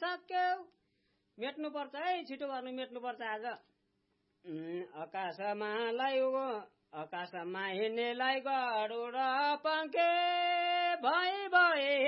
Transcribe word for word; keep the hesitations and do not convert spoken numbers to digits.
सक्यौ मेट्नुपर्छ है छिटो गर्नु मेट्नुपर्छ आज आकाशमा लैगो आकाशमा हिँड्नेलाई गरुड पङ्खे भई भई